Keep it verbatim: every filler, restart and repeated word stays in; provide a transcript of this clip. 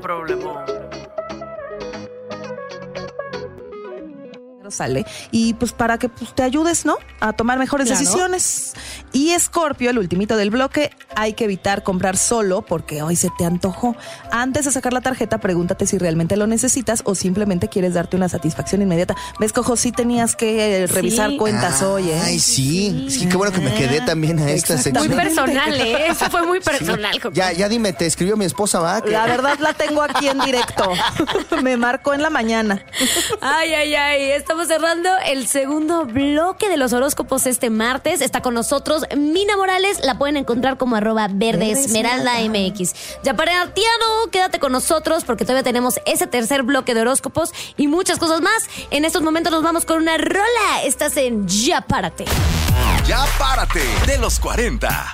problema. Sale y pues para que pues, te ayudes, ¿no? A tomar mejores Claro. decisiones. Y Escorpio, el ultimito del bloque, hay que evitar comprar solo porque hoy se te antojó. Antes de sacar la tarjeta, pregúntate si realmente lo necesitas o simplemente quieres darte una satisfacción inmediata. ¿Ves, Cojo? Sí tenías que eh, revisar Sí. cuentas Ah, hoy, ¿eh? Ay, sí. Sí, qué bueno que me quedé también a esta Muy sección. personal, ¿eh? Eso fue muy personal. Coco. Ya, ya dime, te escribió mi esposa, ¿va? Que- La verdad la tengo aquí en directo. Me marcó en la mañana. Ay, ay, ay. Estamos cerrando el segundo bloque de los horóscopos este martes. Está con nosotros Mina Morales. La pueden encontrar como arroba verde esmeralda M X. Yaparatiano, quédate con nosotros porque todavía tenemos ese tercer bloque de horóscopos y muchas cosas más. En estos momentos nos vamos con una rola. Estás en Ya Párate. Ya párate de los cuarenta.